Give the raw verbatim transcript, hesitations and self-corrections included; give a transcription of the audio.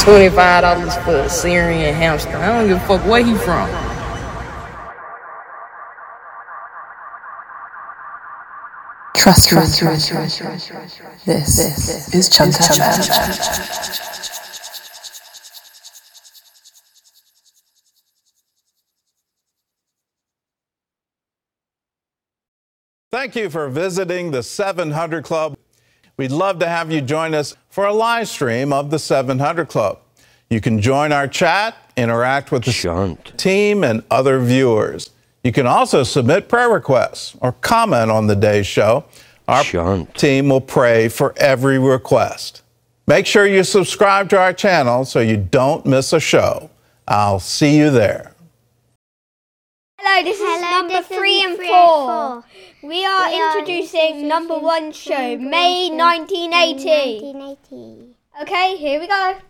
twenty-five dollars for a Syrian hamster. I don't give a fuck where he from. Trust, trust, trust, trust, trust, trust. This, this is Chum Chum. Thank you for visiting the seven hundred Club. We'd love to have you join us for a live stream of the seven hundred Club. You can join our chat, interact with the Shunt. team and other viewers. You can also submit prayer requests or comment on the day's show. Our Shunt. team will pray for every request. Make sure you subscribe to our channel so you don't miss a show. I'll see you there. Hello, this Hello, is number this three, is and, three four. and four. We are we introducing, are introducing number one show, May nineteen eighty. nineteen eighty. Okay, here we go.